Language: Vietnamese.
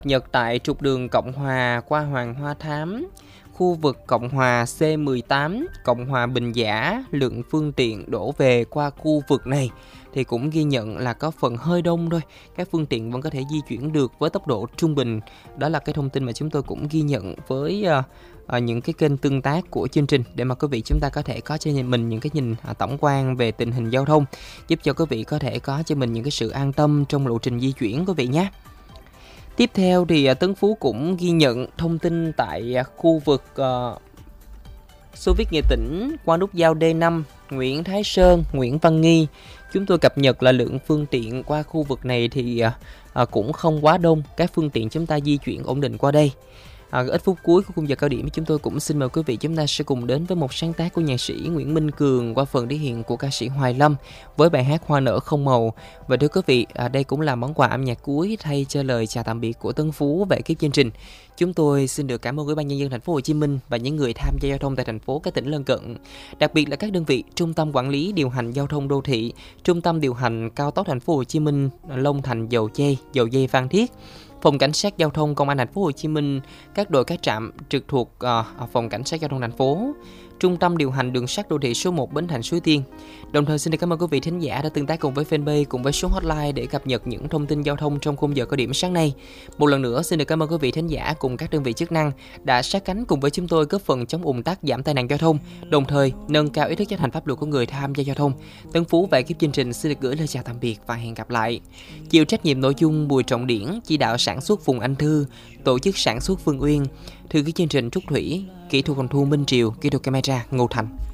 Nhật tại trục đường Cộng Hòa qua Hoàng Hoa Thám, khu vực Cộng Hòa C18, Cộng Hòa Bình Giả, lượng phương tiện đổ về qua khu vực này thì cũng ghi nhận là có phần hơi đông thôi. Các phương tiện vẫn có thể di chuyển được với tốc độ trung bình. Đó là cái thông tin mà chúng tôi cũng ghi nhận với những cái kênh tương tác của chương trình để mà quý vị chúng ta có thể có cho mình những cái nhìn tổng quan về tình hình giao thông, giúp cho quý vị có thể có cho mình những cái sự an tâm trong lộ trình di chuyển quý vị nhé. Tiếp theo thì Tấn Phú cũng ghi nhận thông tin tại khu vực Xô Viết Nghệ Tĩnh qua nút giao D5, Nguyễn Thái Sơn, Nguyễn Văn Nghi. Chúng tôi cập nhật là lượng phương tiện qua khu vực này thì cũng không quá đông. Các phương tiện chúng ta di chuyển ổn định qua đây. Ít phút cuối của khung giờ cao điểm, chúng tôi cũng xin mời quý vị chúng ta sẽ cùng đến với một sáng tác của nhạc sĩ Nguyễn Minh Cường qua phần thể hiện của ca sĩ Hoài Lâm với bài hát Hoa Nở Không Màu. Và thưa quý vị, đây cũng là món quà âm nhạc cuối thay cho lời chào tạm biệt của Tấn Phú về ekip chương trình. Chúng tôi xin được cảm ơn Ủy ban Nhân dân thành phố Hồ Chí Minh và những người tham gia giao thông tại thành phố các tỉnh lân cận, đặc biệt là các đơn vị Trung tâm Quản lý Điều hành Giao thông Đô thị, Trung tâm Điều hành Cao tốc thành phố Hồ Chí Minh, Long Thành, Dầu Dây, Phan Thiết, Phòng Cảnh sát Giao thông Công an thành phố Hồ Chí Minh, các đội các trạm trực thuộc Phòng Cảnh sát Giao thông thành phố, Trung tâm Điều hành Đường sắt Đô thị số 1 Bến Thành Suối Tiên. Đồng thời xin được cảm ơn quý vị thính giả đã tương tác cùng với fanpage cùng với số hotline để cập nhật những thông tin giao thông trong khung giờ cao điểm sáng nay. Một lần nữa xin được cảm ơn quý vị thính giả cùng các đơn vị chức năng đã sát cánh cùng với chúng tôi góp phần chống ùn tắc, giảm tai nạn giao thông, đồng thời nâng cao ý thức chấp hành pháp luật của người tham gia giao thông. Tấn Phú và ekip chương trình xin được gửi lời chào tạm biệt và hẹn gặp lại. Chịu trách nhiệm nội dung Bùi Trọng Điển, chỉ đạo sản xuất Phùng Anh Thư, tổ chức sản xuất Phương Uyên, thư ký chương trình Trúc Thủy, kỹ thuật phòng thu Minh Triều, kỹ thuật camera Ngô Thành.